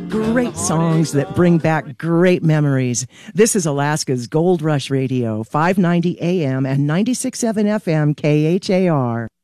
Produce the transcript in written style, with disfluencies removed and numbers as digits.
Great songs that bring back great memories. This is Alaska's Gold Rush Radio, 590 AM and 96.7 FM KHAR.